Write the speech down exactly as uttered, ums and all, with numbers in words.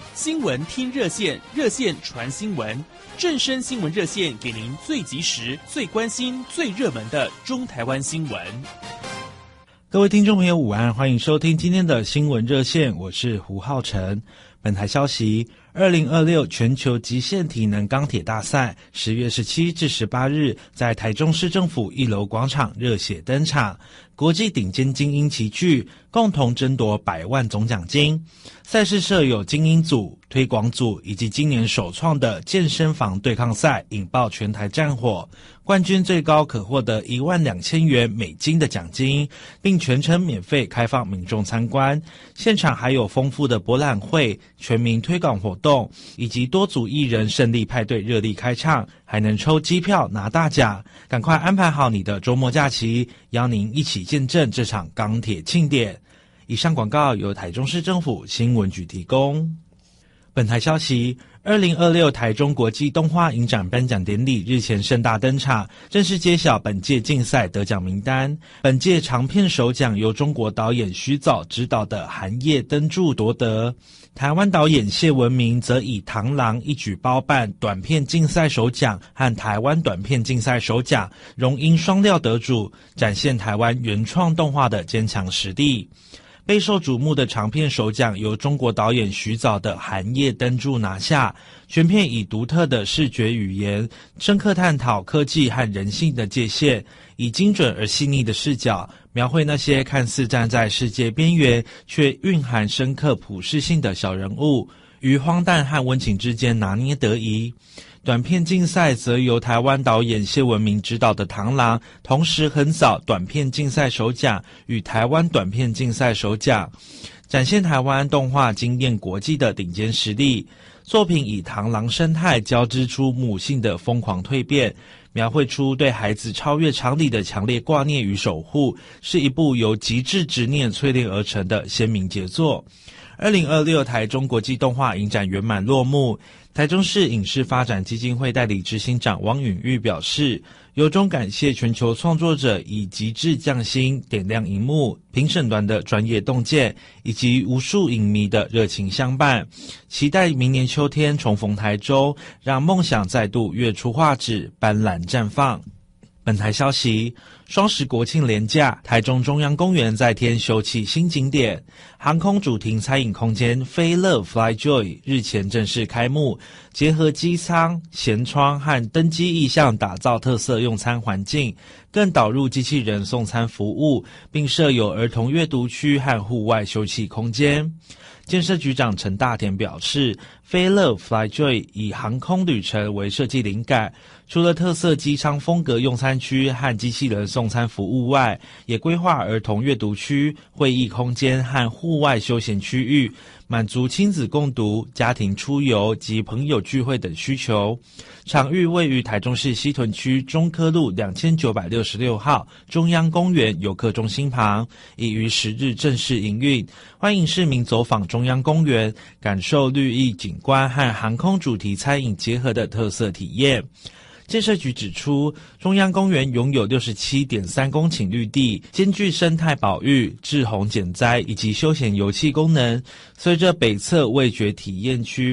新闻听热线，热线传新闻，正声新闻热线给您最及时、最关心、最热门的中台湾新闻。 各位听众朋友午安，欢迎收听今天的新闻热线，我是胡浩辰。本台消息，二零二六全球极限体能钢铁大赛十月十七至十八日在台中市政府一楼广场热血登场，国际顶尖精英齐聚，共同争夺百万总奖金。赛事设有精英组、推广组以及今年首创的健身房对抗赛，引爆全台战火。冠军最高可获得一万两千元美金的奖金，并全程免费开放民众参观。现场还有丰富的博览会、全民推广活动，以及多组艺人胜利派对热力开唱，还能抽机票拿大奖。赶快安排好你的周末假期，邀您一起见证这场钢铁庆典。以上广告由台中市政府新闻局提供。本台消息，二零二六台中国际动画影展颁奖典礼日前盛大登场，正式揭晓本届竞赛得奖名单。本届长片首奖由中国导演徐藻执导的《寒夜灯柱》夺得，台湾导演谢文明则以《螳螂》一举包办短片竞赛首奖和台湾短片竞赛首奖，荣膺双料得主，展现台湾原创动画的坚强实力。备受瞩目的长片首奖由中国导演徐藻的《寒夜灯柱》拿下，全片以独特的视觉语言，深刻探讨科技和人性的界限，以精准而细腻的视角，描绘那些看似站在世界边缘，却蕴含深刻普世性的小人物，于荒诞和温情之间拿捏得宜。短片竞赛则由台湾导演谢文明执导的《螳螂》同时横扫短片竞赛首奖与台湾短片竞赛首奖，展现台湾动画惊艳国际的顶尖实力。作品以螳螂生态交织出母性的疯狂蜕变，描绘出对孩子超越常理的强烈挂念与守护，是一部由极致执念淬炼而成的鲜明杰作。二零二六台中国际动画影展圆满落幕，台中市影视发展基金会代理执行长汪允玉表示，由衷感谢全球创作者以极致匠心点亮荧幕，评审团的专业洞见，以及无数影迷的热情相伴，期待明年秋天重逢台中，让梦想再度跃出画纸，斑斓绽放。本台消息，双十国庆连假，台中中央公园再添秀气新景点，航空主题餐饮空间飞乐 Fly Joy 日前正式开幕，结合机舱、舷窗和登机意象，打造特色用餐环境，更导入机器人送餐服务，并设有儿童阅读区和户外休憩空间。建设局长陈大田表示，飞乐 Fly Joy 以航空旅程为设计灵感，除了特色机舱风格用餐区和机器人送餐服务外，也规划儿童阅读区、会议空间和户外休闲区域，满足亲子共读、家庭出游及朋友聚会等需求。场域位于台中市西屯区中科路两千九百六十六号中央公园游客中心旁，已于十日正式营运，欢迎市民走访中央公园，感受绿意景观和航空主题餐饮结合的特色体验。建设局指出，中央公园拥有 六十七点三公顷绿地，兼具生态保育、治洪减灾以及休闲游憩功能。随着北侧味觉体验区